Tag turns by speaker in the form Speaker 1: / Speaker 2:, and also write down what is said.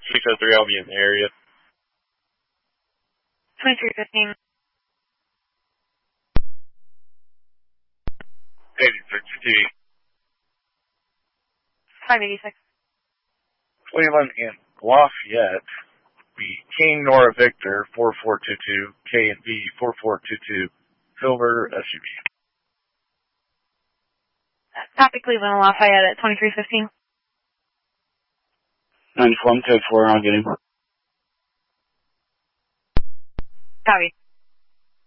Speaker 1: 603, I'll be in the area.
Speaker 2: 2315.
Speaker 1: 86T.
Speaker 2: 586.
Speaker 1: Cleveland and Lafayette. Be King Nora Victor 4422, K and B 4422, Silver SUV.
Speaker 2: Copy Cleveland and Lafayette at 2315.
Speaker 3: 94, I'm code 4, I'll get him.
Speaker 2: Copy.